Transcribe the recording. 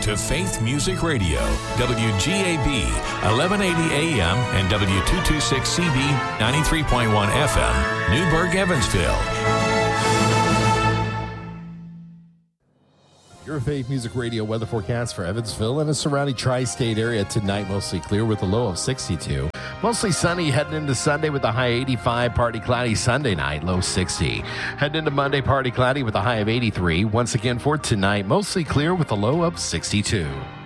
to Faith Music Radio, WGAB, 1180 AM and W226CB, 93.1 FM, Newburgh, Evansville. Your Faith Music Radio weather forecast for Evansville and the surrounding tri-state area tonight. Mostly clear with a low of 62. Mostly sunny heading into Sunday with a high 85. Partly cloudy Sunday night, low 60. Heading into Monday, partly cloudy with a high of 83. Once again for tonight, mostly clear with a low of 62.